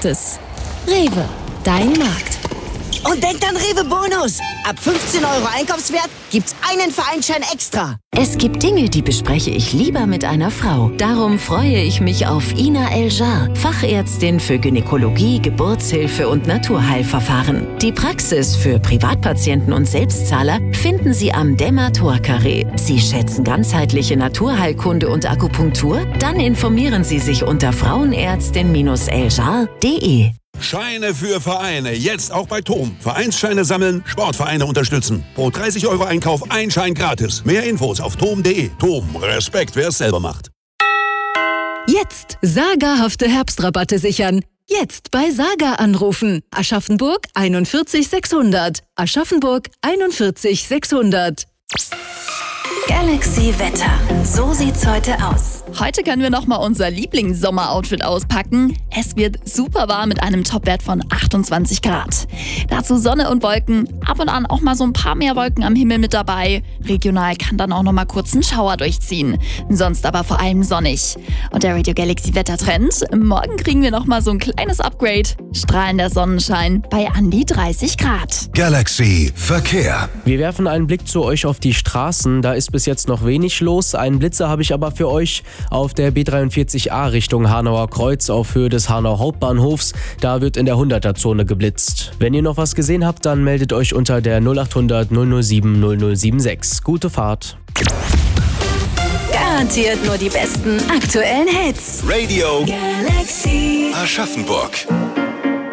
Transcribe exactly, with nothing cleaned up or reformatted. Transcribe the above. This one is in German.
es. Rewe, dein Markt. Und denkt an Rewe Bonus. Ab fünfzehn Euro Einkaufswert gibt's einen Vereinsschein extra. Es gibt Dinge, die bespreche ich lieber mit einer Frau. Darum freue ich mich auf Ina El-Jar, Fachärztin für Gynäkologie, Geburtshilfe und Naturheilverfahren. Die Praxis für Privatpatienten und Selbstzahler finden Sie am Demator-Carré. Sie schätzen ganzheitliche Naturheilkunde und Akupunktur? Dann informieren Sie sich unter frauenärztin eljar punkt de. Scheine für Vereine, jetzt auch bei Tom. Vereinsscheine sammeln, Sportvereine unterstützen. Pro dreißig Euro Einkauf ein Schein gratis. Mehr Infos auf tom punkt de. Tom, Respekt, wer es selber macht. Jetzt sagerhafte Herbstrabatte sichern. Jetzt bei Saga anrufen. Aschaffenburg einundvierzig sechshundert. Aschaffenburg einundvierzig sechshundert. Galaxy Wetter. So sieht's heute aus. Heute können wir nochmal unser Lieblings-Sommer-Outfit auspacken. Es wird super warm mit einem Topwert von achtundzwanzig Grad. Dazu Sonne und Wolken, ab und an auch mal so ein paar mehr Wolken am Himmel mit dabei. Regional kann dann auch nochmal kurz ein Schauer durchziehen. Sonst aber vor allem sonnig. Und der Radio Galaxy Wettertrend. Morgen kriegen wir nochmal so ein kleines Upgrade. Strahlender Sonnenschein bei an die dreißig Grad. Galaxy Verkehr. Wir werfen einen Blick zu euch auf die Straßen. Da ist bis jetzt noch wenig los. Einen Blitzer habe ich aber für euch auf der B dreiundvierzig A Richtung Hanauer Kreuz auf Höhe des Hanau Hauptbahnhofs. Da wird in der hunderter-Zone geblitzt. Wenn ihr noch was gesehen habt, dann meldet euch unter der null achthundert null null sieben null null sechsundsiebzig. Gute Fahrt. Garantiert nur die besten aktuellen Hits. Radio Galaxy Aschaffenburg.